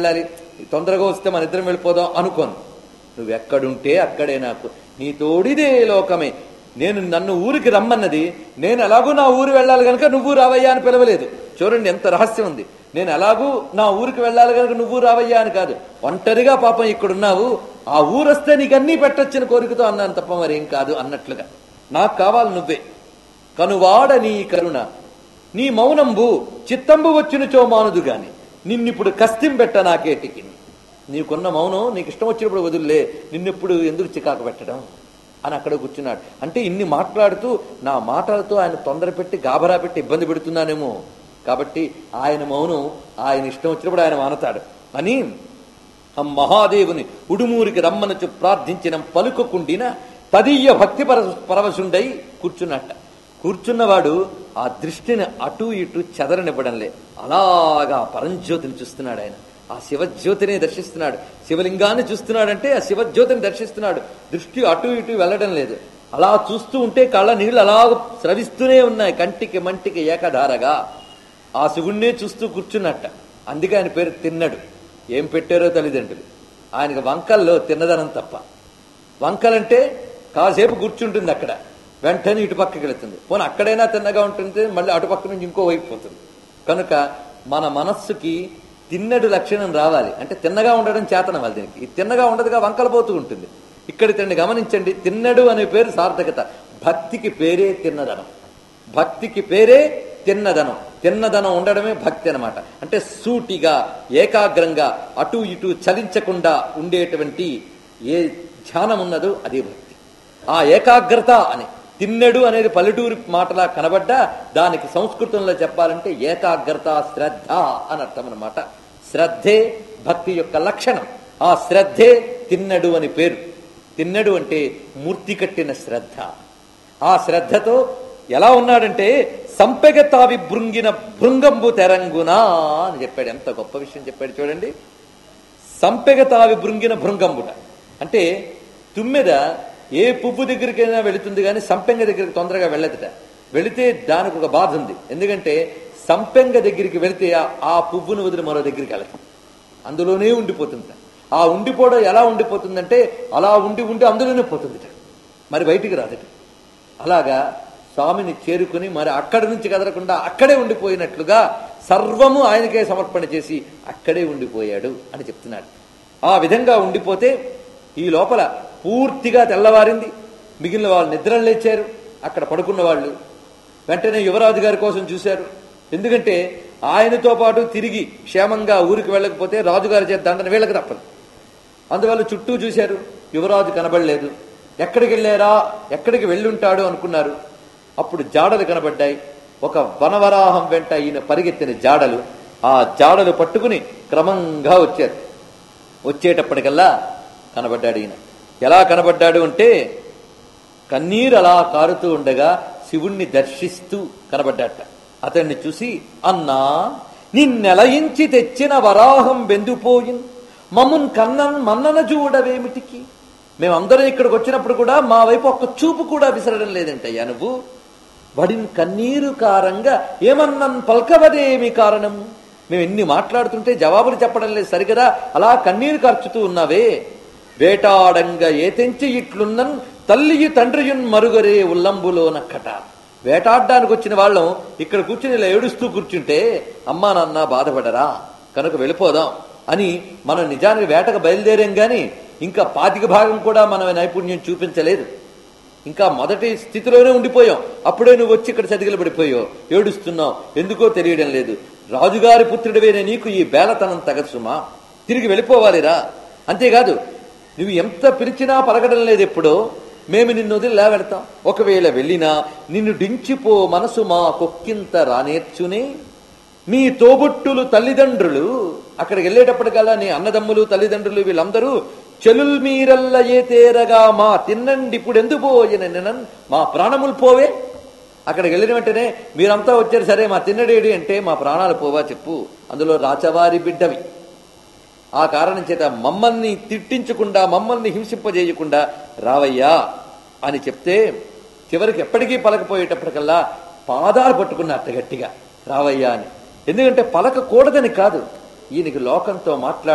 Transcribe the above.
వెళ్ళాలి, తొందరగా వస్తే మన ఇద్దరం వెళ్ళిపోదాం అనుకోను. నువ్వెక్కడుంటే అక్కడే నాకు, నీ తోడిదే లోకమే. నన్ను ఊరికి రమ్మన్నది, నేను ఎలాగూ నా ఊరు వెళ్ళాలి కనుక నువ్వు రావయ్యా అని పిలవలేదు. చూడండి ఎంత రహస్యం ఉంది. నేను ఎలాగూ నా ఊరికి వెళ్ళాలి కనుక నువ్వు రావయ్యా అని కాదు, ఒంటరిగా పాపం ఇక్కడున్నావు, ఆ ఊరు వస్తే నీకు అన్నీ పెట్టొచ్చిన కోరికతో అన్నాను తప్ప మరేం కాదు అన్నట్లుగా. నాకు కావాలి నువ్వే. కనువాడ నీ కరుణ నీ మౌనంబు చిత్తంబు వచ్చిన చోమానుదు గాని నిన్నిప్పుడు కస్తింపెట్ట నాకేటికి. నీకున్న మౌనం నీకు ఇష్టం వచ్చినప్పుడు వదులులే, నిన్నెప్పుడు ఎందుకు చికాకు పెట్టడం అని అక్కడ కూర్చున్నాడు. అంటే ఇన్ని మాట్లాడుతూ నా మాటలతో ఆయన తొందర పెట్టి గాబరా పెట్టి ఇబ్బంది పెడుతున్నానేమో, కాబట్టి ఆయన మౌనం ఆయన ఇష్టం వచ్చినప్పుడు ఆయన మానతాడు అని ఆ మహాదేవుని ఉడుమూరికి రమ్మనచు ప్రార్థించిన పలుకకుండిన తదీయ భక్తి పరవశుండై కూర్చున్నట్ట. కూర్చున్నవాడు ఆ దృష్టిని అటు ఇటు చెదరనివ్వడంలే, అలాగా పరంజ్యోతిని చూస్తున్నాడు. ఆయన ఆ శివజ్యోతిని దర్శిస్తున్నాడు. శివలింగాన్ని చూస్తున్నాడంటే ఆ శివజ్యోతిని దర్శిస్తున్నాడు. దృష్టి అటు ఇటు వెళ్ళడం లేదు. అలా చూస్తూ ఉంటే కళ్ళ నీళ్లు అలా స్రవిస్తూనే ఉన్నాయి, కంటికి మంటికి ఏకధారగా. ఆ శివుణ్ణే చూస్తూ కూర్చున్నట్ట. అందుకే ఆయన పేరు తిన్నడు. ఏం పెట్టారో తల్లిదండ్రులు ఆయనకి, వంకల్లో తిన్నదనం తప్ప. వంకలంటే కాసేపు కూర్చుంటుంది అక్కడ, వెంటనే ఇటు పక్కకి వెళుతుంది. పోనీ అక్కడైనా తిన్నగా ఉంటుంది, మళ్ళీ అటుపక్క నుంచి ఇంకో వైపు పోతుంది. కనుక మన మనస్సుకి తిన్నడు లక్షణం రావాలి అంటే తిన్నగా ఉండడం చేతనవాలి. దీనికి ఈ తిన్నగా ఉండదుగా, వంకలు పోతూ ఉంటుంది. ఇక్కడ తిండి గమనించండి, తిన్నడు అనే పేరు సార్థకత. భక్తికి పేరే తిన్నదనం, భక్తికి పేరే తిన్నదనం. తిన్నదనం ఉండడమే భక్తి అనమాట. అంటే సూటిగా ఏకాగ్రంగా అటు ఇటు చలించకుండా ఉండేటువంటి ఏ ధ్యానం ఉన్నదో అదే భక్తి. ఆ ఏకాగ్రత అని తిన్నెడు అనేది పల్లెటూరి మాటలా కనబడ్డా దానికి సంస్కృతంలో చెప్పాలంటే ఏకాగ్రత శ్రద్ధ అని అర్థం అనమాట. శ్రద్ధే భక్తి యొక్క లక్షణం. ఆ శ్రద్ధే తిన్నడు అని పేరు. తిన్నడు అంటే మూర్తి కట్టిన శ్రద్ధ. ఆ శ్రద్ధతో ఎలా ఉన్నాడంటే సంపెగ తావి భృంగిన భృంగంబు తెరంగునా అని చెప్పాడు. ఎంత గొప్ప విషయం చెప్పాడు చూడండి. సంపెగ తావి భృంగిన భృంగంబుట అంటే తుమ్మెద ఏ పువ్వు దగ్గరికైనా వెళుతుంది కానీ సంపెంగ దగ్గరికి తొందరగా వెళ్ళదుట. వెళితే దానికి ఒక బాధ ఉంది. ఎందుకంటే సంపెంగ దగ్గరికి వెళితే ఆ పువ్వును వదిలి మరో దగ్గరికి వెళుతుంది, అందులోనే ఉండిపోతుందిట. ఆ ఉండిపోవడం ఎలా ఉండిపోతుందంటే అలా ఉండి ఉండి అందులోనే పోతుందిట, మరి బయటికి రాదట. అలాగా స్వామిని చేరుకుని మరి అక్కడి నుంచి కదలకుండా అక్కడే ఉండిపోయినట్లుగా సర్వము ఆయనకే సమర్పణ చేసి అక్కడే ఉండిపోయాడు అని చెప్తున్నాడు. ఆ విధంగా ఉండిపోతే ఈ లోపల పూర్తిగా తెల్లవారింది. మిగిలిన వాళ్ళు నిద్ర లేచారు. అక్కడ పడుకున్న వాళ్ళు వెంటనే యువరాజు గారి కోసం చూశారు. ఎందుకంటే ఆయనతో పాటు తిరిగి క్షేమంగా ఊరికి వెళ్ళకపోతే రాజుగారి చేత దండన వీళ్ళకి తప్పదు. అందువల్ల చుట్టూ చూశారు, యువరాజు కనబడలేదు. ఎక్కడికి వెళ్ళారా, ఎక్కడికి వెళ్ళుంటాడు అనుకున్నారు. అప్పుడు జాడలు కనబడ్డాయి. ఒక వనవరాహం వెంట ఈయన పరిగెత్తిన జాడలు. ఆ జాడలు పట్టుకుని క్రమంగా వచ్చారు. వచ్చేటప్పటికల్లా కనబడ్డాడు ఈయన. ఎలా కనబడ్డాడు అంటే కన్నీరు అలా కారుతూ ఉండగా శివుణ్ణి దర్శిస్తూ కనబడ్డాట. అతన్ని చూసి, అన్నా నిన్నెలయించి తెచ్చిన వరాహం వెందుపోయిన్ మమ్మున్ కన్నన్ మన్నన చూడవేమిటికి. మేమందరం ఇక్కడికి వచ్చినప్పుడు కూడా మా వైపు ఒక్క చూపు కూడా విసరడం లేదంటయ్యా నువ్వు. వడిన్ కన్నీరు కారంగా ఏమన్నన్ పల్కవదేమి కారణం. మేము ఎన్ని మాట్లాడుతుంటే జవాబులు చెప్పడం లేదు సరిగదా, అలా కన్నీరు కార్చుతూ ఉన్నావే. వేటాడంగా ఏతెంచి ఇట్లున్నన్ తల్లియు తండ్రియున్ మరుగరే ఉల్లంబులో నక్కట. వేటాడడానికి వచ్చిన వాళ్ళం ఇక్కడ కూర్చుని ఇలా ఏడుస్తూ కూర్చుంటే అమ్మా నాన్న బాధపడరా, కనుక వెళ్ళిపోదాం అని మనం నిజానికి వేటకు బయలుదేరాం గాని ఇంకా 25 భాగం కూడా మన నైపుణ్యం చూపించలేదు. ఇంకా మొదటి స్థితిలోనే ఉండిపోయాం. అప్పుడే నువ్వు వచ్చి ఇక్కడ చతికిల పడిపోయావు, ఏడుస్తున్నావు, ఎందుకో తెలియడం లేదు. రాజుగారి పుత్రుడివేనే నీకు ఈ బేలతనం తగసుమా, తిరిగి వెళ్ళిపోవాలిరా. అంతేకాదు నువ్వు ఎంత పిలిచినా పలకడం లేదు ఎప్పుడో. మేము నిన్ను వదిలిలా వెళతాం, ఒకవేళ వెళ్ళినా నిన్ను డించిపో మనసు మా కొక్కింత రానేర్చునే. మీ తోబుట్టులు తల్లిదండ్రులు అక్కడికి వెళ్ళేటప్పటికల్లా నీ అన్నదమ్ములు తల్లిదండ్రులు వీళ్ళందరూ చెలుల్ మీరల్ల ఏ తేరగా మా తిన్నండి ఇప్పుడు ఎందు పోయిన నినన్ మా ప్రాణములు పోవే. అక్కడికి వెళ్ళిన వెంటనే మీరంతా వచ్చారు సరే, మా తిన్నడేడి అంటే మా ప్రాణాలు పోవా చెప్పు. అందులో రాచవారి బిడ్డవి. ఆ కారణం చేత మమ్మల్ని తిట్టించకుండా మమ్మల్ని హింసింపజేయకుండా రావయ్యా అని చెప్తే చివరికి ఎప్పటికీ పలకపోయేటప్పటికల్లా పాదాలు పట్టుకున్నట్ట గట్టిగా రావయ్యా అని. ఎందుకంటే పలకకూడదని కాదు, ఈయనకి లోకంతో